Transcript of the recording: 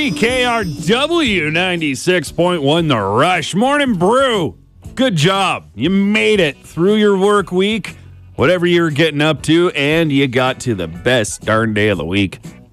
CKRW 96.1 The Rush. Morning Brew. Good job. You made it through your work week, whatever you're getting up to, and you got to the best darn day of the week.